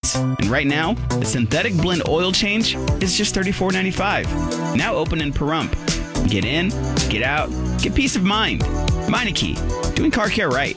needs. And right now, a synthetic blend oil change is just $34.95. Now open in Pahrump. Get in, get out, get peace of mind. Meineke, doing car care right.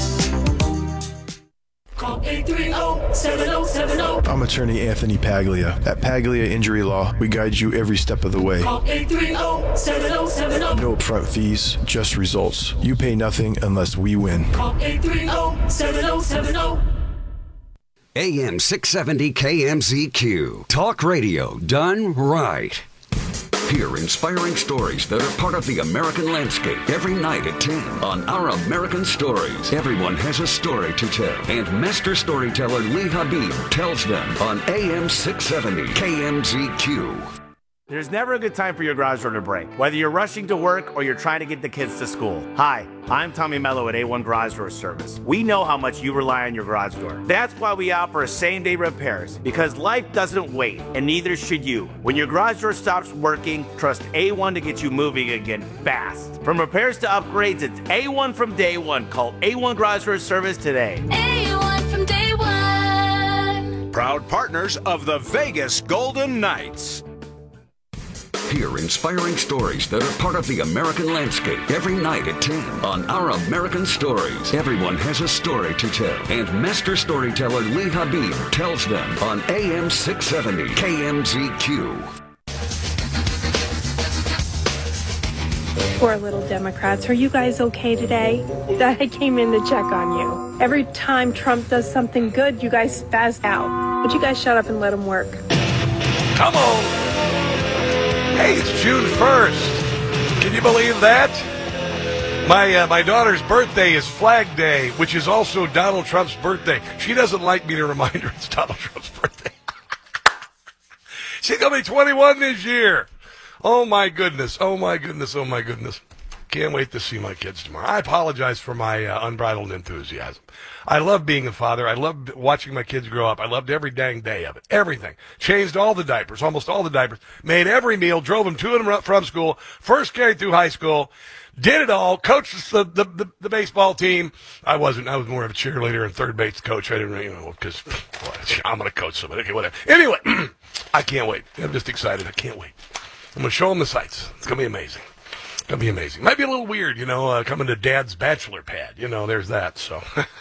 Call 830-7070. I'm attorney Anthony Paglia. At Paglia Injury Law, we guide you every step of the way. Call 830-7070. No upfront fees, just results. You pay nothing unless we win. Call 830-7070. AM 670 KMZQ. Talk radio done right. Hear inspiring stories that are part of the American landscape every night at 10 on Our American Stories. Everyone has a story to tell, and master storyteller Lee Habib tells them on AM 670 KMZQ. There's never a good time for your garage door to break, whether you're rushing to work or you're trying to get the kids to school. Hi, I'm Tommy Mello at A1 Garage Door Service. We know how much you rely on your garage door. That's why we offer same-day repairs, because life doesn't wait, and neither should you. When your garage door stops working, trust A1 to get you moving again fast. From repairs to upgrades, it's A1 from day one. Call A1 Garage Door Service today. A1 from day one. Proud partners of the Vegas Golden Knights. Hear inspiring stories that are part of the American landscape every night at 10 on Our American Stories. Everyone has a story to tell, and master storyteller Lee Habib tells them on AM 670 KMZQ. Poor little Democrats. Are you guys okay today? I came in to check on you. Every time Trump does something good, you guys spaz out. Would you guys shut up and let him work? Come on! Hey, it's June 1st. Can you believe that? My daughter's birthday is Flag Day, which is also Donald Trump's birthday. She doesn't like me to remind her it's Donald Trump's birthday. She's going to be 21 this year. Oh, my goodness. Oh, my goodness. Oh, my goodness. Can't wait to see my kids tomorrow. I apologize for my unbridled enthusiasm. I love being a father. I love watching my kids grow up. I loved every dang day of it. Everything. Changed all the diapers, almost all the diapers. Made every meal. Drove them to and from school. First carried through high school. Did it all. Coached the baseball team. I wasn't. I was more of a cheerleader and third base coach. I didn't, because I'm going to coach somebody. Okay, whatever. Anyway, I can't wait. I'm just excited. I can't wait. I'm going to show them the sights. It's going to be amazing. It'll be amazing. Might be a little weird, coming to Dad's bachelor pad. There's that. So,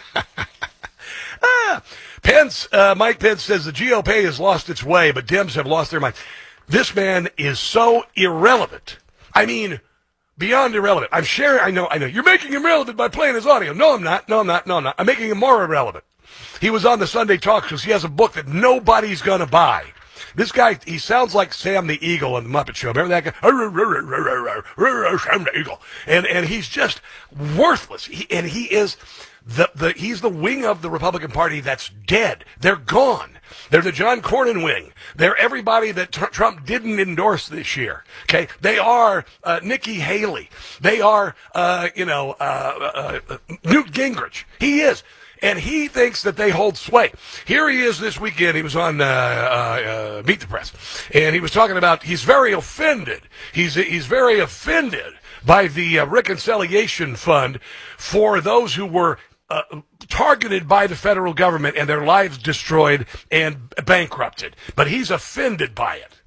Mike Pence says the GOP has lost its way, but Dems have lost their mind. This man is so irrelevant. I mean, beyond irrelevant. I know. You're making him relevant by playing his audio. No, I'm not. I'm making him more irrelevant. He was on the Sunday Talk because he has a book that nobody's going to buy. This guy, he sounds like Sam the Eagle on the Muppet Show. Remember that guy? Sam the Eagle. And he's just worthless. He is he's the wing of the Republican Party that's dead. They're gone. They're the John Cornyn wing. They're everybody that Trump didn't endorse this year. Okay? They are Nikki Haley. They are, Newt Gingrich. He is. And he thinks that they hold sway. Here he is this weekend. He was on Meet the Press. And he was talking about he's very offended. He's very offended by the Reconciliation Fund for those who were targeted by the federal government and their lives destroyed and bankrupted. But he's offended by it.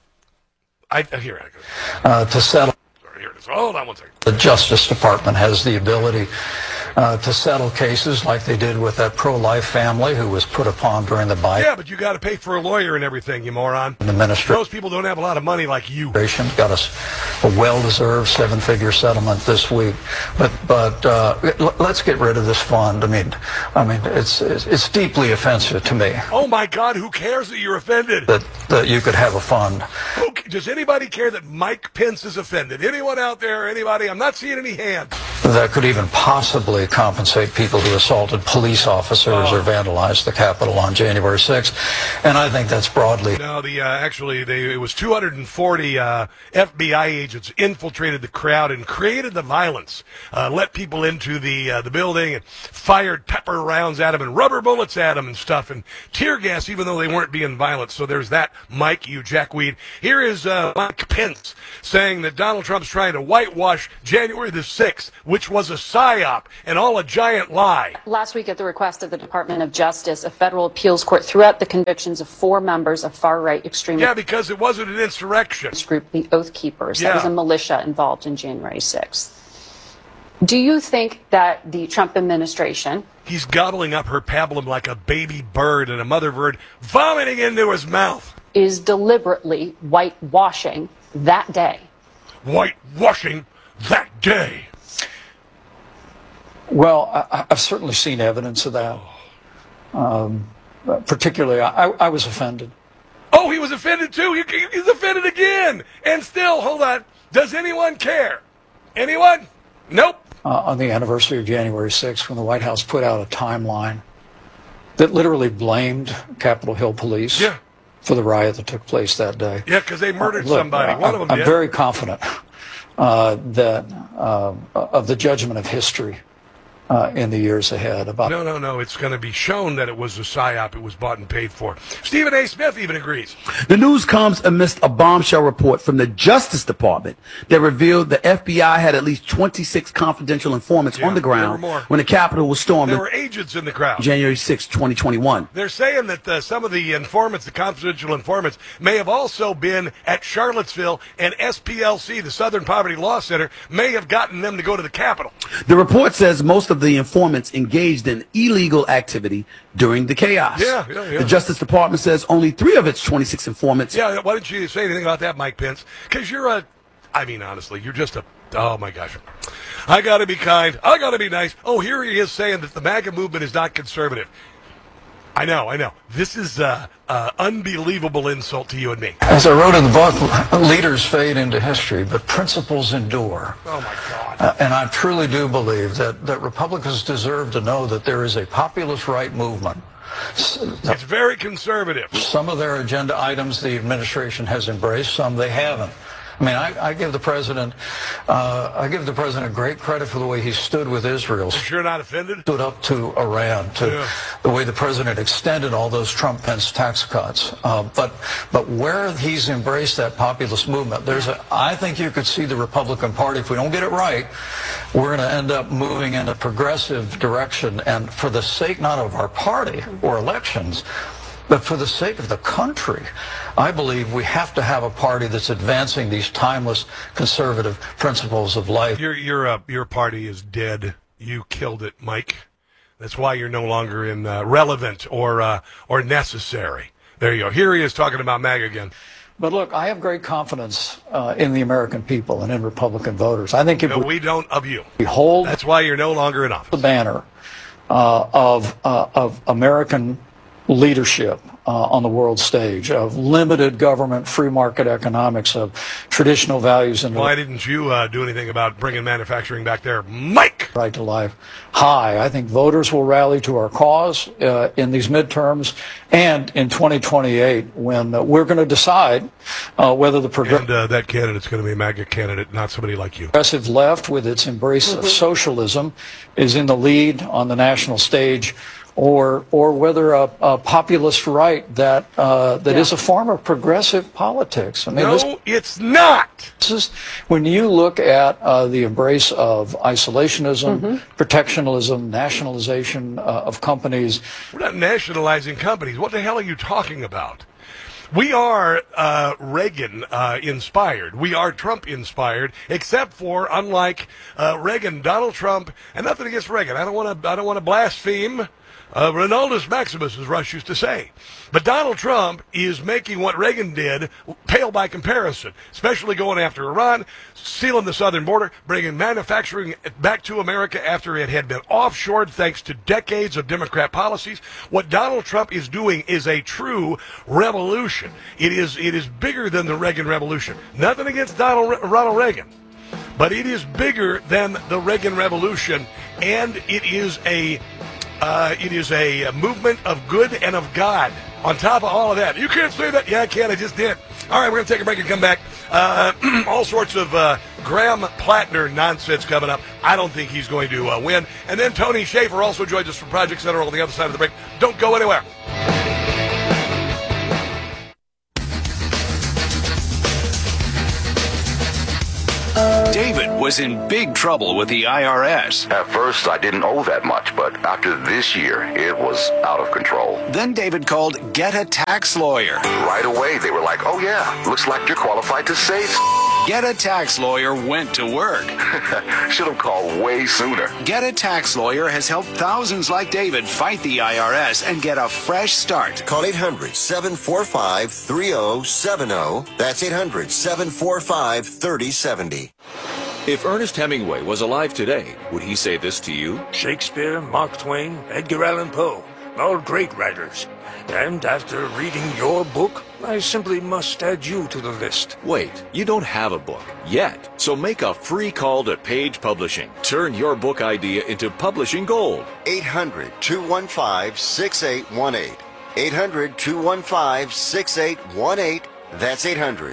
Here I go. To settle. Sorry, here it is. Hold on one second. The Justice Department has the ability to settle cases like they did with that pro-life family who was put upon during the Biden. Yeah, but you got to pay for a lawyer and everything, you moron. The minister. Those people don't have a lot of money like you. Got us a well-deserved seven-figure settlement this week, but let's get rid of this fund. I mean, it's deeply offensive to me. Oh my God, who cares that you're offended? That you could have a fund. Okay, does anybody care that Mike Pence is offended? Anyone out there? Anybody? I'm not seeing any hands. That could even possibly compensate people who assaulted police officers or vandalized the Capitol on January 6th, and I think that's broadly. No, it was 240 FBI agents infiltrated the crowd and created the violence, let people into the building and fired pepper rounds at them and rubber bullets at them and stuff and tear gas, even though they weren't being violent. So there's that, Mike, you jackweed. Here is Mike Pence saying that Donald Trump's trying to whitewash January the 6th which was a psyop and all a giant lie. Last week, at the request of the Department of Justice, a federal appeals court threw out the convictions of 4 members of far-right extremist Yeah, because it wasn't an insurrection. group, the Oath Keepers. Yeah. That was a militia involved in January 6th. Do you think that the Trump administration... He's gobbling up her pablum like a baby bird and a mother bird vomiting into his mouth. ...is deliberately whitewashing that day? Whitewashing that day. Well, I've certainly seen evidence of that. Particularly, I was offended. Oh, he was offended too. He's offended again. And still, hold on. Does anyone care? Anyone? Nope. On the anniversary of January 6th, when the White House put out a timeline that literally blamed Capitol Hill police for the riot that took place that day. Yeah, because they murdered somebody. One of them did. I'm very confident that of the judgment of history in the years ahead. About No. It's going to be shown that it was a psyop. It was bought and paid for. Stephen A. Smith even agrees. The news comes amidst a bombshell report from the Justice Department that revealed the FBI had at least 26 confidential informants on the ground when the Capitol was stormed. There were agents in the crowd. January 6, 2021. They're saying that some of the informants, the confidential informants, may have also been at Charlottesville, and SPLC, the Southern Poverty Law Center, may have gotten them to go to the Capitol. The report says most of the informants engaged in illegal activity during the chaos. Yeah. The Justice Department says only 3 of its 26 informants. Yeah, why didn't you say anything about that, Mike Pence? Because honestly, you're just oh my gosh. I got to be kind. I got to be nice. Oh, here he is saying that the MAGA movement is not conservative. I know. This is an unbelievable insult to you and me. As I wrote in the book, leaders fade into history, but principles endure. Oh, my God. And I truly do believe that Republicans deserve to know that there is a populist right movement. It's very conservative. Some of their agenda items the administration has embraced, some they haven't. I mean, I give the president great credit for the way he stood with Israel. You're not offended? Stood up to Iran, to the way the president extended all those Trump-Pence tax cuts. But where he's embraced that populist movement, I think you could see the Republican Party, if we don't get it right, we're going to end up moving in a progressive direction. And for the sake not of our party or elections, but for the sake of the country, I believe we have to have a party that's advancing these timeless conservative principles of life. Your party is dead. You killed it, Mike. That's why you're no longer relevant or necessary. There you go. Here he is talking about MAGA again. But look, I have great confidence in the American people and in Republican voters. I think if we don't of you. We hold. That's why you're no longer in office. The banner of American leadership on the world stage, of limited government, free market economics, of traditional values. And why didn't you do anything about bringing manufacturing back there, Mike? Right to life. I think voters will rally to our cause in these midterms and in 2028 when we're going to decide whether the that candidate's going to be a MAGA candidate, not somebody like you. Progressive left, with its embrace of socialism, is in the lead on the national stage, or whether a populist right that is a form of progressive politics. I mean, it's not. This is, when you look at the embrace of isolationism, protectionism, nationalization of companies. We're not nationalizing companies. What the hell are you talking about? We are Reagan inspired. We are Trump inspired, except for, unlike Reagan, Donald Trump, and nothing against Reagan. I don't want to blaspheme. Ronaldus Maximus, as Rush used to say. But Donald Trump is making what Reagan did pale by comparison, especially going after Iran, sealing the southern border, bringing manufacturing back to America after it had been offshored thanks to decades of Democrat policies. What Donald Trump is doing is a true revolution. It is bigger than the Reagan Revolution. Nothing against Ronald Reagan, but it is bigger than the Reagan Revolution, and it is a movement of good and of God. On top of all of that, you can't say that. Yeah, I can. I just did. All right, we're going to take a break and come back. All sorts of Graham Plattner nonsense coming up. I don't think he's going to win. And then Tony Schaefer also joins us from Project Center on the other side of the break. Don't go anywhere. David was in big trouble with the IRS. At first, I didn't owe that much, but after this year, it was out of control. Then David called Get a Tax Lawyer. Right away, they were like, oh yeah, looks like you're qualified to save. Get a Tax Lawyer went to work. Should have called way sooner. Get a Tax Lawyer has helped thousands like David fight the IRS and get a fresh start. Call 800-745-3070. That's 800-745-3070. If Ernest Hemingway was alive today, would he say this to you? Shakespeare, Mark Twain, Edgar Allan Poe, all great writers. And after reading your book, I simply must add you to the list. Wait, you don't have a book yet. So make a free call to Page Publishing. Turn your book idea into publishing gold. 800-215-6818. 800-215-6818. That's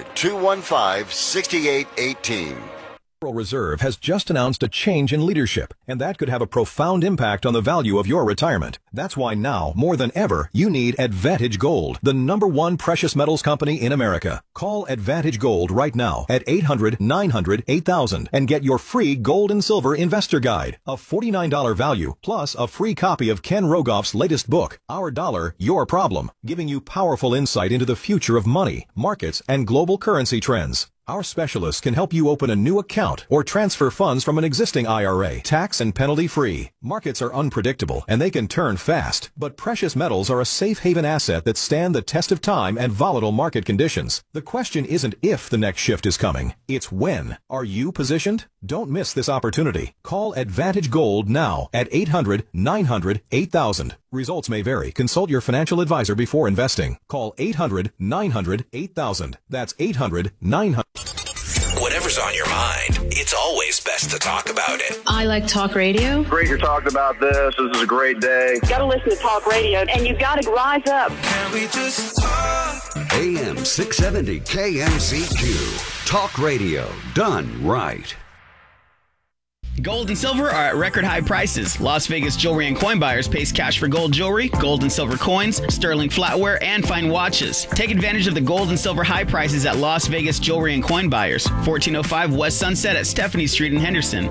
800-215-6818. Federal Reserve has just announced a change in leadership, and that could have a profound impact on the value of your retirement. That's why now, more than ever, you need Advantage Gold, the #1 precious metals company in America. Call Advantage Gold right now at 800-900-8000 and get your free gold and silver investor guide, a $49 value, plus a free copy of Ken Rogoff's latest book, Our Dollar, Your Problem, giving you powerful insight into the future of money, markets, and global currency trends. Our specialists can help you open a new account or transfer funds from an existing IRA, tax and penalty free. Markets are unpredictable and they can turn fast, but precious metals are a safe haven asset that stand the test of time and volatile market conditions. The question isn't if the next shift is coming, it's when. Are you positioned? Don't miss this opportunity. Call Advantage Gold now at 800-900-8000. Results may vary. Consult your financial advisor before investing. Call 800-900-8000. That's 800-900. Whatever's on your mind, it's always best to talk about it. I like talk radio. Great you're talking about this. This is a great day. Got to listen to talk radio, and you got to rise up. Can we just talk? AM 670 KMCQ. Talk radio done right. Gold and silver are at record high prices. Las Vegas Jewelry and Coin Buyers pays cash for gold jewelry, gold and silver coins, sterling flatware, and fine watches. Take advantage of the gold and silver high prices at Las Vegas Jewelry and Coin Buyers, 1405 West Sunset at Stephanie Street in Henderson,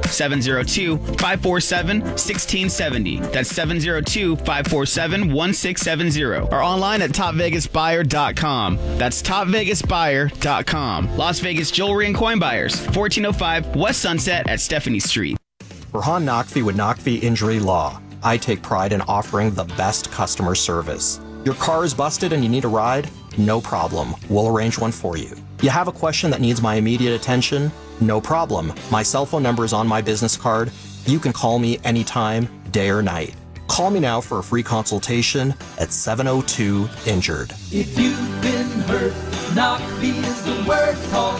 702-547-1670. That's 702-547-1670. Or online at topvegasbuyer.com. That's topvegasbuyer.com. Las Vegas Jewelry and Coin Buyers, 1405 West Sunset at Stephanie Street. Burhan Naqvi with Naqvi Injury Law. I take pride in offering the best customer service. Your car is busted and you need a ride? No problem. We'll arrange one for you. You have a question that needs my immediate attention? No problem. My cell phone number is on my business card. You can call me anytime, day or night. Call me now for a free consultation at 702-INJURED. If you've been hurt, Naqvi is the word. Call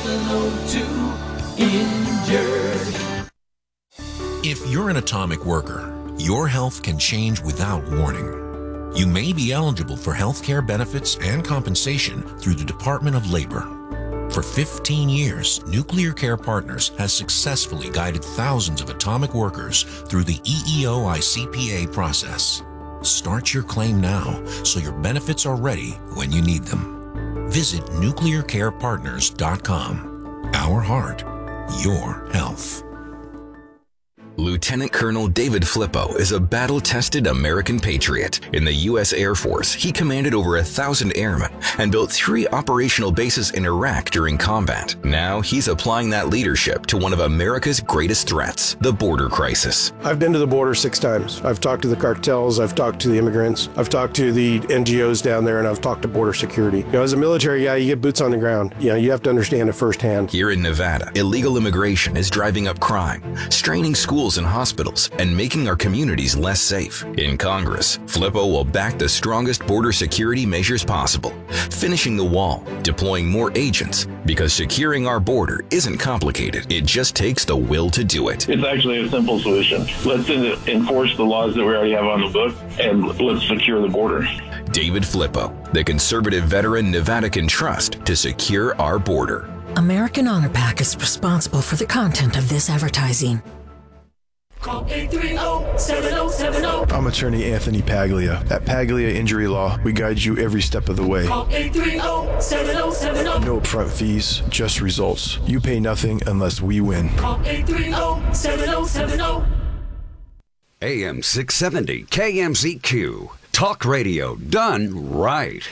702-INJURED. If you're an atomic worker, your health can change without warning. You may be eligible for health care benefits and compensation through the Department of Labor. For 15 years, Nuclear Care Partners has successfully guided thousands of atomic workers through the EEO-ICPA process. Start your claim now so your benefits are ready when you need them. Visit nuclearcarepartners.com. Our heart, your health. Lieutenant Colonel David Flippo is a battle-tested American patriot. In the U.S. Air Force, he commanded over 1,000 airmen and built 3 operational bases in Iraq during combat. Now he's applying that leadership to one of America's greatest threats, the border crisis. I've been to the border 6 times. I've talked to the cartels, I've talked to the immigrants, I've talked to the NGOs down there, and I've talked to border security. You know, as a military guy, you get boots on the ground. You know, you have to understand it firsthand. Here in Nevada, illegal immigration is driving up crime, straining schools and hospitals, and making our communities less safe. In Congress, Flippo will back the strongest border security measures possible, finishing the wall, deploying more agents, because securing our border isn't complicated. It just takes the will to do it. It's actually a simple solution. Let's enforce the laws that we already have on the book, and let's secure the border. David Flippo, the conservative veteran Nevada can trust to secure our border. American Honor Pack is responsible for the content of this advertising. Call 830-7070. I'm attorney Anthony Paglia. At Paglia Injury Law, we guide you every step of the way. Call 830-7070. No upfront fees, just results. You pay nothing unless we win. Call 830-7070. AM 670 KMZQ. Talk radio done right.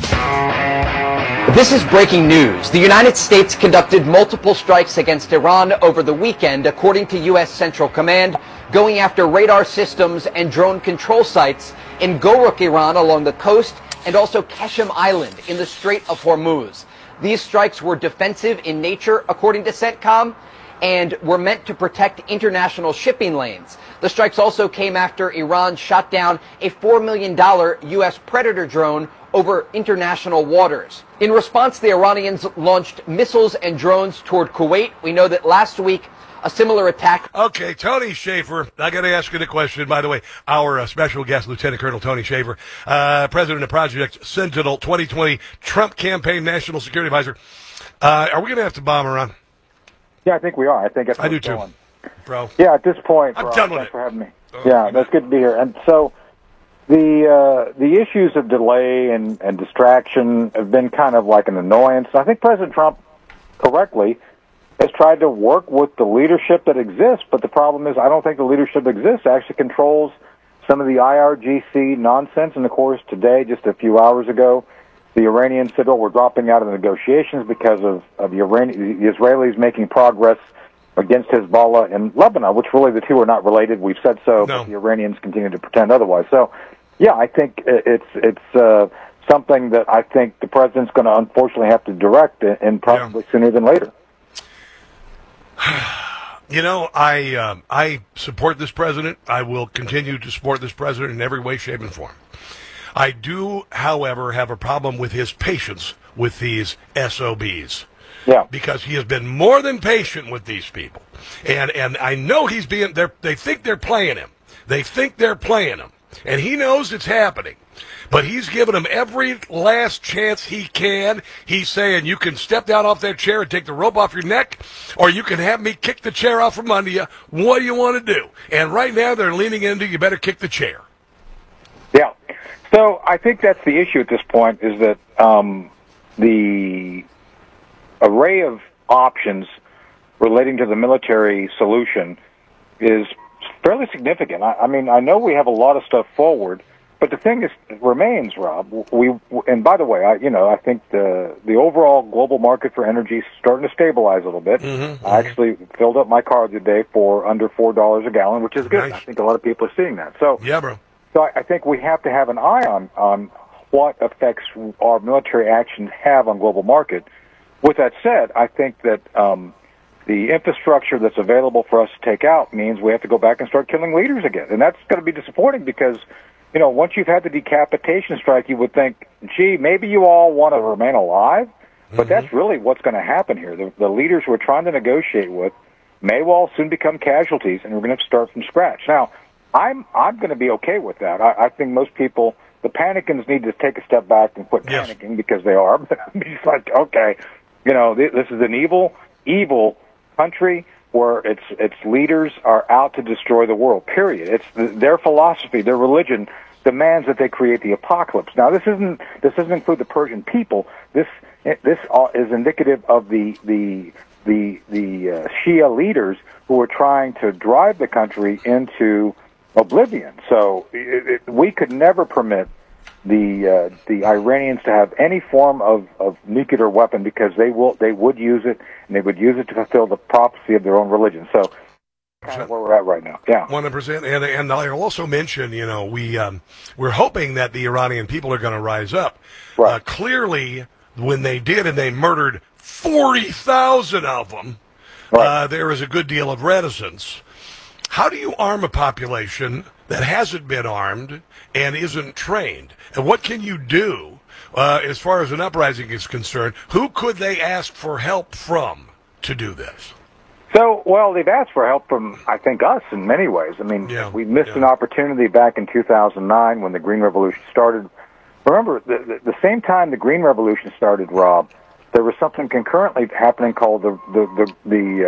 This is breaking news. The United States conducted multiple strikes against Iran over the weekend, according to U.S. Central Command, going after radar systems and drone control sites in Goruk, Iran, along the coast, and also Keshem Island in the Strait of Hormuz. These strikes were defensive in nature, according to CENTCOM, and were meant to protect international shipping lanes. The strikes also came after Iran shot down a $4 million U.S. Predator drone over international waters. In response, the Iranians launched missiles and drones toward Kuwait. We know that last week, a similar attack. Okay, Tony Shaffer, I got to ask you the question, by the way. Our special guest, Lieutenant Colonel Tony Shaffer, president of Project Sentinel 2020, Trump campaign national security advisor. Are we going to have to bomb Iran? Yeah, I think we are. I think that's I do too, bro. Yeah, at this point, I'm done with thanks it. for having me. Yeah, that's good to be here. And so the issues of delay and distraction have been kind of like an annoyance. I think President Trump, correctly, has tried to work with the leadership that exists, but the problem is I don't think the leadership that exists actually controls some of the IRGC nonsense. And, of course, today, just a few hours ago, the Iranians said, we're dropping out of the negotiations because of the Israelis making progress against Hezbollah in Lebanon, which really the two are not related. We've said so, but the Iranians continue to pretend otherwise. So, yeah, I think it's something that I think the president's going to unfortunately have to direct, and probably sooner than later. You know, I support this president. I will continue to support this president in every way, shape, and form. I do, however, have a problem with his patience with these SOBs. Yeah. Because he has been more than patient with these people. And I know he's being, they think they're playing him. They think they're playing him. And he knows it's happening. But he's giving them every last chance he can. He's saying, you can step down off that chair and take the rope off your neck, or you can have me kick the chair out from under you. What do you want to do? And right now they're leaning into, you better kick the chair. Yeah. So I think that's the issue at this point, is that the array of options relating to the military solution is fairly significant. I mean, I know we have a lot of stuff forward, but the thing remains, Rob. And by the way, I think the overall global market for energy is starting to stabilize a little bit. I actually filled up my car today for under $4 a gallon, which is good. Nice. I think a lot of people are seeing that. So yeah, bro. So I think we have to have an eye on what effects our military actions have on global market. With that said, I think that the infrastructure that's available for us to take out means we have to go back and start killing leaders again. And that's going to be disappointing because, once you've had the decapitation strike, you would think, gee, maybe you all want to remain alive. But that's really what's going to happen here. The leaders we're trying to negotiate with may well soon become casualties, and we're going to have to start from scratch. Now, I'm going to be okay with that. I think most people, the panicans, need to take a step back and quit panicking because they are. But I'm just like, okay, this is an evil country where its leaders are out to destroy the world. Period. It's their philosophy, their religion demands that they create the apocalypse. Now, this doesn't include the Persian people. This is indicative of the Shia leaders who are trying to drive the country into oblivion. So we could never permit the Iranians to have any form of nuclear weapon because they would use it, and they would use it to fulfill the prophecy of their own religion. So kind of where we're at right now. Yeah, 100%. And I'll also mention, we're hoping that the Iranian people are going to rise up. Right. Clearly, when they did, and they murdered 40,000 of them, there is a good deal of reticence. How do you arm a population that hasn't been armed and isn't trained? And what can you do as far as an uprising is concerned? Who could they ask for help from to do this? So, well, they've asked for help from, I think, us in many ways. I mean, we missed an opportunity back in 2009 when the Green Revolution started. Remember, the same time the Green Revolution started, Rob, there was something concurrently happening called the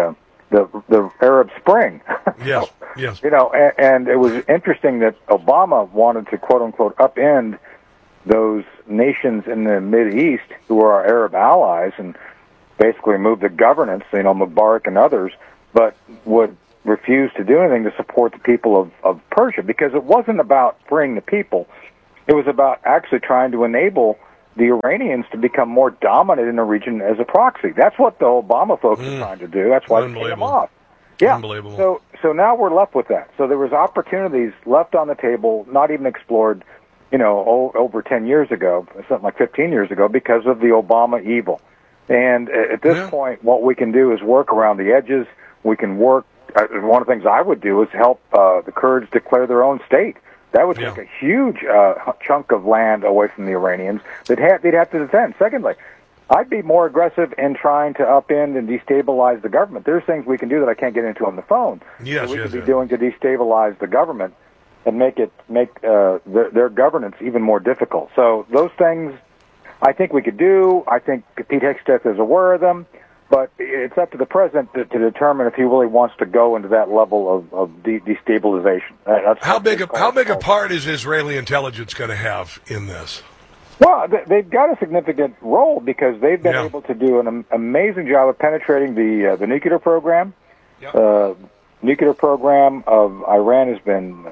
the Arab Spring. Yes, yes. You know, and it was interesting that Obama wanted to, quote unquote, upend those nations in the Mideast who are our Arab allies and basically remove the governance, you know, Mubarak and others, but would refuse to do anything to support the people of Persia, because it wasn't about freeing the people. It was about actually trying to enable the Iranians to become more dominant in the region as a proxy. That's what the Obama folks are trying to do. That's why they came off. Yeah. Unbelievable. So now we're left with that. So there was opportunities left on the table, not even explored, you know, over 10 years ago, something like 15 years ago, because of the Obama evil. And at this point, what we can do is work around the edges. We can work. One of the things I would do is help the Kurds declare their own state. That would take a huge chunk of land away from the Iranians that they'd have to defend. Secondly, I'd be more aggressive in trying to upend and destabilize the government. There's things we can do that I can't get into on the phone. Yes, that we could be doing to destabilize the government and make their governance even more difficult. So those things I think we could do. I think Pete Hegseth is aware of them, but it's up to the president to determine if he really wants to go into that level of destabilization. How big a part is Israeli intelligence going to have in this? Well, they've got a significant role because they've been able to do an amazing job of penetrating the nuclear program. Nuclear program of Iran has been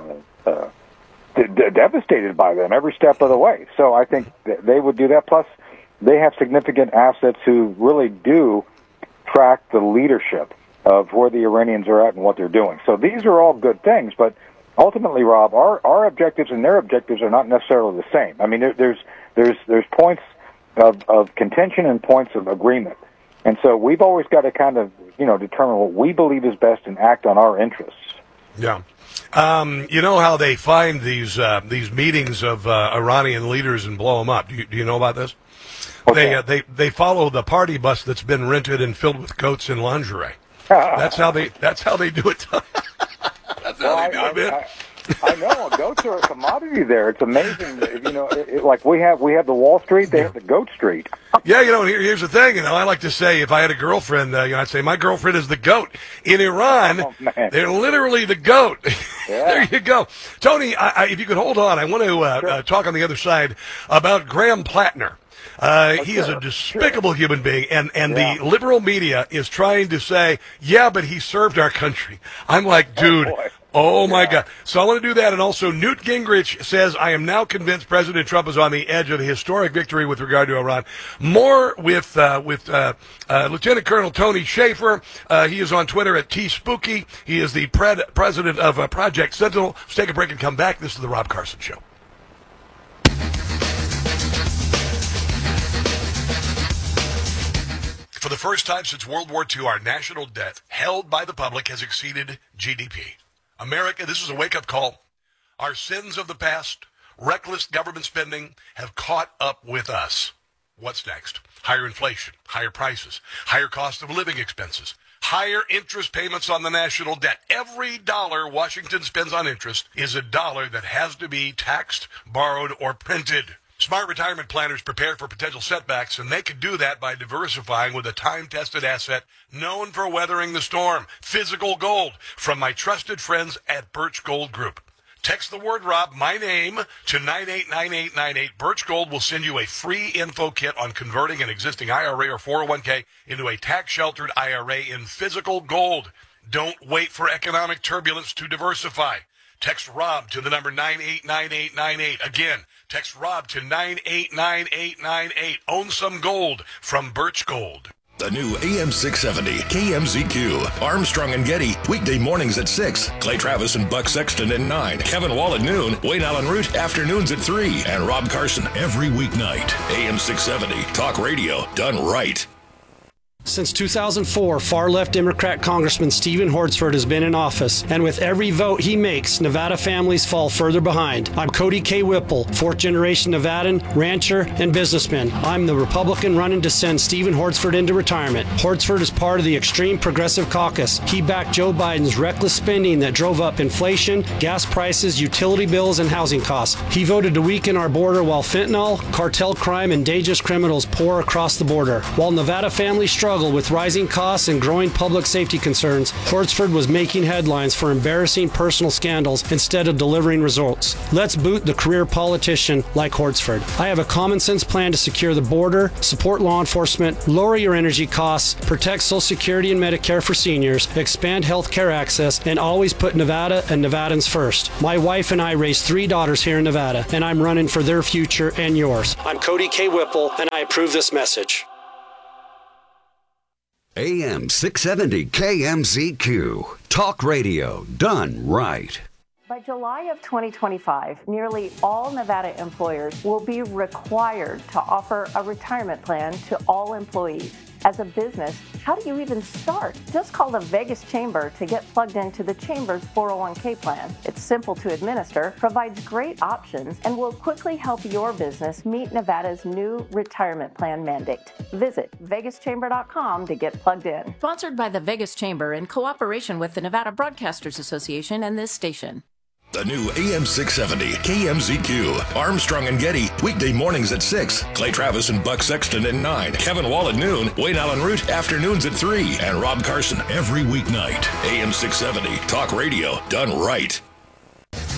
devastated by them every step of the way. So I think they would do that. Plus, they have significant assets who really do track the leadership of where the Iranians are at and what they're doing. So these are all good things, but ultimately, Rob, our objectives and their objectives are not necessarily the same. I mean, there's points of contention and points of agreement. And so we've always got to kind of, you know, determine what we believe is best and act on our interests. Yeah. You know how they find these meetings of Iranian leaders and blow them up? Do you know about this? Okay. They follow the party bus that's been rented and filled with goats and lingerie. That's how they do it. That's how they do it, man. I know goats are a commodity there. It's amazing. You know, like we have the Wall Street. They have the Goat Street. Yeah, you know. Here's the thing. You know, I like to say if I had a girlfriend, I'd say my girlfriend is the goat. In Iran, they're literally the goat. Yeah. There you go, Tony. If you could hold on, I want to talk on the other side about Graham Plattner. He is a despicable human being, and the liberal media is trying to say, yeah, but he served our country. I'm like, dude. Oh, my God. So I want to do that. And also, Newt Gingrich says, I am now convinced President Trump is on the edge of a historic victory with regard to Iran. More with Lieutenant Colonel Tony Shaffer. He is on Twitter at TSpooky. He is the president of Project Sentinel. Let's take a break and come back. This is the Rob Carson Show. For the first time since World War II, our national debt held by the public has exceeded GDP. America, this is a wake-up call. Our sins of the past, reckless government spending, have caught up with us. What's next? Higher inflation, higher prices, higher cost of living expenses, higher interest payments on the national debt. Every dollar Washington spends on interest is a dollar that has to be taxed, borrowed, or printed. Smart retirement planners prepare for potential setbacks, and they can do that by diversifying with a time-tested asset known for weathering the storm, physical gold, from my trusted friends at Birch Gold Group. Text the word Rob, my name, to 989898. Birch Gold will send you a free info kit on converting an existing IRA or 401k into a tax-sheltered IRA in physical gold. Don't wait for economic turbulence to diversify. Text Rob to the number 989898. Again, text Rob to 989898. Own some gold from Birch Gold. The new AM 670 KMZQ. Armstrong and Getty, weekday mornings at 6. Clay Travis and Buck Sexton at 9. Kevin Wall at noon. Wayne Allen Root, afternoons at 3. And Rob Carson every weeknight. AM 670, talk radio done right. Since 2004, far-left Democrat Congressman Stephen Hortzford has been in office, and with every vote he makes, Nevada families fall further behind. I'm Cody K. Whipple, fourth-generation Nevadan, rancher, and businessman. I'm the Republican running to send Stephen Hortzford into retirement. Hortzford is part of the Extreme Progressive Caucus. He backed Joe Biden's reckless spending that drove up inflation, gas prices, utility bills, and housing costs. He voted to weaken our border while fentanyl, cartel crime, and dangerous criminals pour across the border. While Nevada families struggle struggle with rising costs and growing public safety concerns, Hortsford was making headlines for embarrassing personal scandals instead of delivering results. Let's boot the career politician like Hortsford. I have a common sense plan to secure the border, support law enforcement, lower your energy costs, protect Social Security and Medicare for seniors, expand health care access, and always put Nevada and Nevadans first. My wife and I raised 3 daughters here in Nevada, and I'm running for their future and yours. I'm Cody K. Whipple, and I approve this message. AM 670 KMZQ. Talk radio done right. By July of 2025, nearly all Nevada employers will be required to offer a retirement plan to all employees. As a business, how do you even start? Just call the Vegas Chamber to get plugged into the Chamber's 401k plan. It's simple to administer, provides great options, and will quickly help your business meet Nevada's new retirement plan mandate. Visit vegaschamber.com to get plugged in. Sponsored by the Vegas Chamber in cooperation with the Nevada Broadcasters Association and this station. The new AM 670 KMZQ. Armstrong and Getty. Weekday mornings at 6. Clay Travis and Buck Sexton at 9. Kevin Wall at noon. Wayne Allen Root afternoons at 3. And Rob Carson every weeknight. AM 670. Talk radio done right.